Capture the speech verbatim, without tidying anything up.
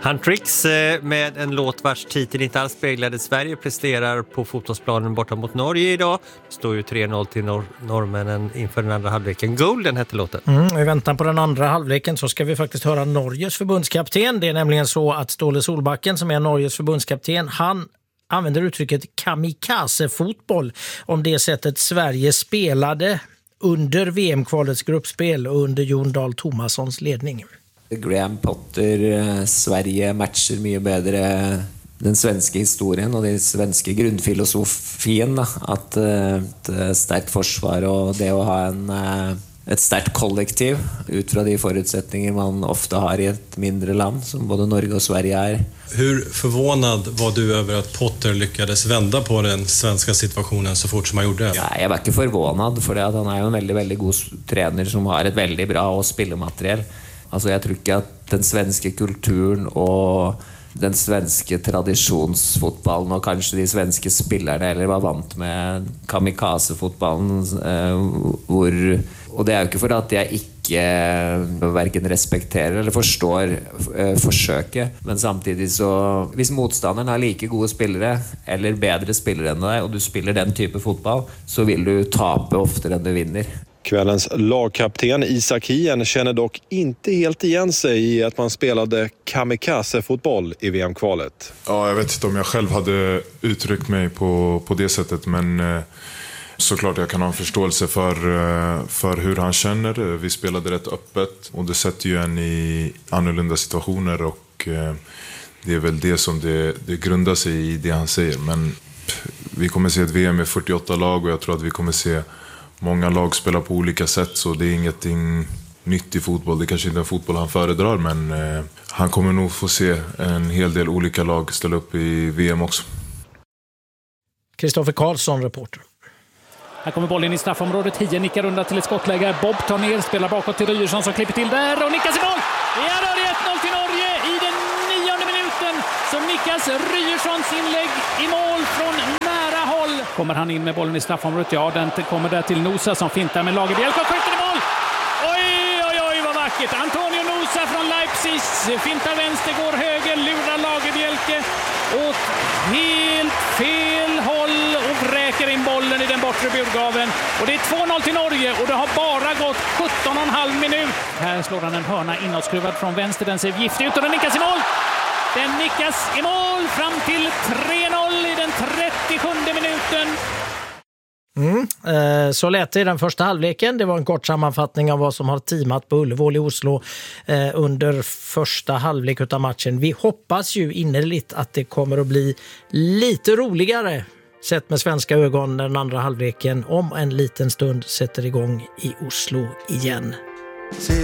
Huntrix med en låt vars titel inte alls speglade Sverige presterar på fotbollsplanen borta mot Norge idag. Det står ju tre noll till nor- norrmännen inför den andra halvleken. Golden hette låten. Mm, I väntan på den andra halvleken så ska vi faktiskt höra Norges förbundskapten. Det är nämligen så att Ståle Solbacken som är Norges förbundskapten, han använder uttrycket kamikaze-fotboll om det sättet Sverige spelade under V M-kvalets gruppspel och under Jon Dahl Tomassons ledning. Graham Potter, Sverige matcher mycket bättre den svenska historien och den svenska grundfilosofin att ett starkt försvar och det att ha en ett starkt kollektiv utifrån de förutsättningar man ofta har i ett mindre land som både Norge och Sverige är. Hur förvånad var du över att Potter lyckades vända på den svenska situationen så fort som han gjorde? Nej, jag var inte förvånad för det att han är en väldigt väldigt god tränare som har ett väldigt bra och spelmaterial. Alltså jag tror inte att den svenska kulturen och den svenska traditionsfotbollen och kanske de svenska spelarna eller var vant med kamikaze-fotbollen eh, hvor, och det är ju inte för att jag inte eh, varken respekterar eller förstår eh, försöket, men samtidigt så hvis motståndaren har lika goda spelare eller bättre spelare än dig och du spelar den typen av fotboll så vill du tape oftare än du vinner. Kvällens lagkapten Isak Hien känner dock inte helt igen sig i att man spelade kamikaze-fotboll i V M-kvalet. Ja, jag vet inte om jag själv hade uttryckt mig på, på det sättet, men eh, såklart jag kan ha en förståelse för, eh, för hur han känner. Vi spelade rätt öppet och det sätter ju en i annorlunda situationer och eh, det är väl det som det, det grundar sig i det han säger. Men pff, vi kommer se ett V M med fyrtioåtta lag och jag tror att vi kommer se många lag spelar på olika sätt, så det är ingenting nytt i fotboll. Det kanske inte är fotboll han föredrar, men eh, han kommer nog få se en hel del olika lag ställa upp i V M också. Kristoffer Karlsson, reporter. Här kommer bollen i straffområdet. Hien nickar runda till ett skottläge. Bob tar ner, spelar bakåt till Ryerson som klipper till där och nickas i mål. Ja, då är det ett noll till Norge i den nionde minuten. Så nickas Ryerssons inlägg i mål från nära håll. Kommer han in med bollen i straffområdet? Ja, den kommer där till Nosa som fintar med Lagerbielke och skjuter i mål. Oj, oj, oj, vad vackert. Antonio Nosa från Leipzig fintar vänster, går höger, lurar Lagerbielke åt helt fel håll och vräker in bollen i den bortre burgaven. Och det är två noll till Norge och det har bara gått sjutton och en halv minut. Här slår han en hörna inåtskruvad från vänster. Den ser giftig ut och den nickas i mål. Den nickas i mål fram till tre noll i den trettiosjunde minuten. Mm, eh, så lät det i den första halvleken. Det var en kort sammanfattning av vad som har teamat på Ullevål i Oslo eh, under första halvlek av matchen. Vi hoppas ju innerligt att det kommer att bli lite roligare sett med svenska ögon när den andra halvleken om en liten stund sätter igång i Oslo igen.